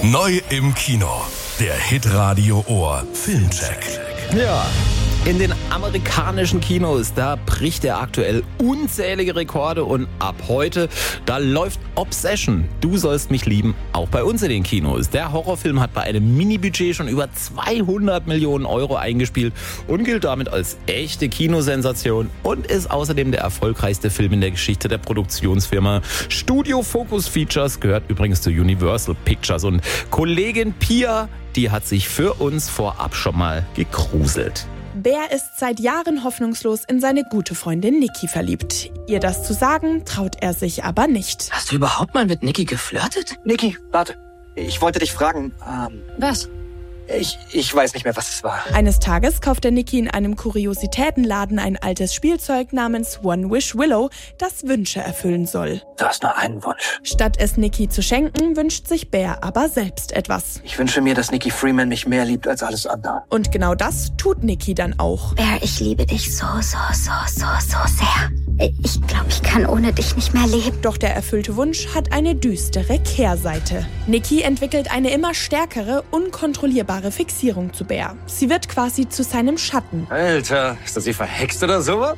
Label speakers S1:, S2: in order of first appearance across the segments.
S1: Neu im Kino. Der Hitradio Ohr Filmcheck.
S2: Ja, in den amerikanischen Kinos, da bricht er aktuell unzählige Rekorde und ab heute, da läuft Obsession. Du sollst mich lieben, auch bei uns in den Kinos. Der Horrorfilm hat bei einem Minibudget schon über 200 Millionen Euro eingespielt und gilt damit als echte Kinosensation und ist außerdem der erfolgreichste Film in der Geschichte der Produktionsfirma. Studio Focus Features gehört übrigens zu Universal Pictures und Kollegin Pia, die hat sich für uns vorab schon mal gegruselt.
S3: Bär ist seit Jahren hoffnungslos in seine gute Freundin Nikki verliebt. Ihr das zu sagen, traut er sich aber nicht.
S4: Hast du überhaupt mal mit Nikki geflirtet?
S5: Niki, warte. Ich wollte dich fragen.
S4: Was?
S5: Ich weiß nicht mehr, was es war.
S3: Eines Tages kauft der Nikki in einem Kuriositätenladen ein altes Spielzeug namens One Wish Willow, das Wünsche erfüllen soll.
S5: Du hast nur einen Wunsch.
S3: Statt es Nikki zu schenken, wünscht sich Bär aber selbst etwas.
S5: Ich wünsche mir, dass Nikki Freeman mich mehr liebt als alles andere.
S3: Und genau das tut Nikki dann auch.
S6: Bär, ich liebe dich so sehr. Ich glaube, ich kann ohne dich nicht mehr leben.
S3: Doch der erfüllte Wunsch hat eine düstere Kehrseite. Nikki entwickelt eine immer stärkere, unkontrollierbare Fixierung zu Bär. Sie wird quasi zu seinem Schatten.
S7: Alter, ist das sie verhext oder sowas?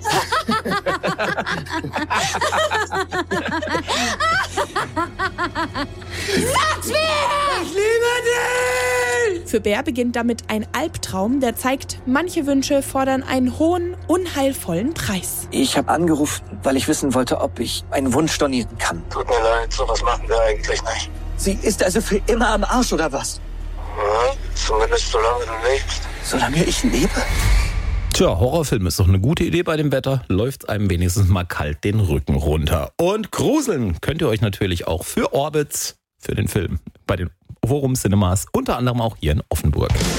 S6: Sag's mir!
S7: Ich liebe dich!
S3: Für Bär beginnt damit ein Albtraum, der zeigt, manche Wünsche fordern einen hohen, unheilvollen Preis.
S5: Ich habe angerufen, weil ich wissen wollte, ob ich einen Wunsch stornieren kann.
S7: Tut mir leid, sowas machen wir eigentlich nicht.
S5: Sie ist also für immer am Arsch, oder was?
S7: Ja, zumindest solange du lebst.
S5: Solange ich lebe?
S2: Tja, Horrorfilm ist doch eine gute Idee bei dem Wetter. Läuft einem wenigstens mal kalt den Rücken runter. Und gruseln könnt ihr euch natürlich auch für Orbits, für den Film, bei den Forum Cinemas, unter anderem auch hier in Offenburg.